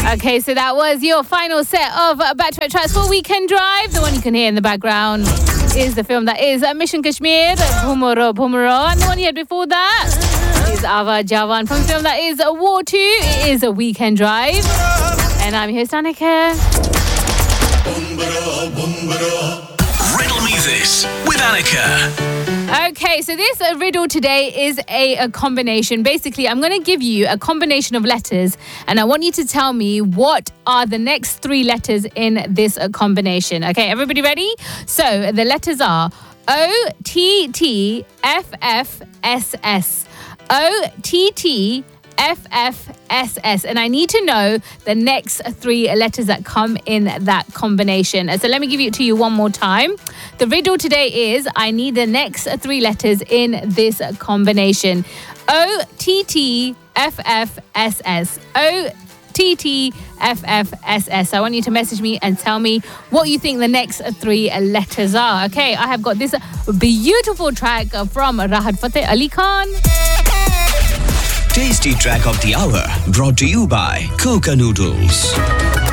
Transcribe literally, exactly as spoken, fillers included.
Okay, so that was your final set of back-to-back tracks for Weekend Drive. The one you can hear in the background is the film that is Mission Kashmir, Bhumaro Bhumaro. And the one you had before that is Ava Jawan from the film that is War two. It is a Weekend Drive. And I'm here, Annika. Riddle me this with Annika. Okay, so this uh, riddle today is a, a combination. Basically, I'm going to give you a combination of letters, and I want you to tell me what are the next three letters in this uh, combination. Okay, everybody ready? So the letters are O T T F F S S. O T T F F S S, and I need to know the next three letters that come in that combination. So let me give it to you one more time. The riddle today is I need the next three letters in this combination. O T T F F S S. O T T F F S S. I want you to message me and tell me what you think the next three letters are. Okay, I have got this beautiful track from Rahat Fateh Ali Khan. Tasty track of the hour brought to you by Coca Noodles.